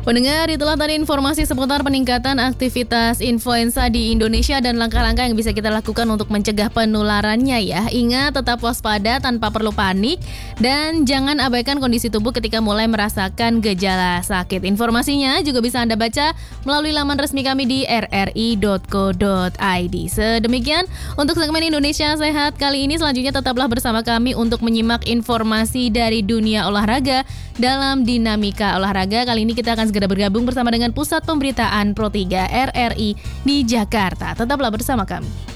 Pendengar, itulah tadi informasi seputar peningkatan aktivitas influenza di Indonesia dan langkah-langkah yang bisa kita lakukan untuk mencegah penularannya ya. Ingat, tetap waspada tanpa perlu panik dan jangan abaikan kondisi tubuh ketika mulai merasakan gejala sakit. Informasinya juga bisa Anda baca melalui laman resmi kami di rri.co.id. Sedemikian untuk segmen Indonesia Sehat kali ini. Selanjutnya tetaplah bersama kami untuk menyimak informasi dari dunia olahraga dalam Dinamika Olahraga. Kali ini kita akan segera bergabung bersama dengan Pusat Pemberitaan Pro 3 RRI di Jakarta. Tetaplah bersama kami.